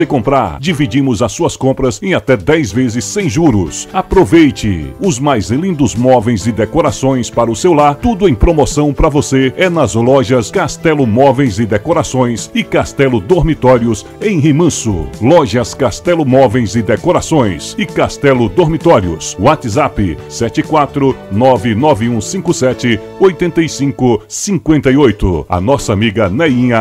comprar, dividimos as suas compras em até 10 vezes sem juros. Aproveite! Os mais lindos móveis e decorações para o seu lar, tudo em promoção para você, é nas lojas Castelo Móveis e Decorações e Castelo Dormitórios em Rimanso. Lojas Castelo Móveis e Decorações e Castelo Dormitórios. WhatsApp 74991578558. A nossa amiga Neinha